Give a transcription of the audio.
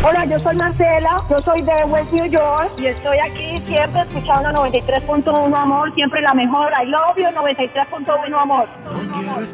Hola, yo soy Marcela, yo soy de West New York y estoy aquí siempre escuchando 93.1 amor, siempre la mejor. I love you, 93.1 amor.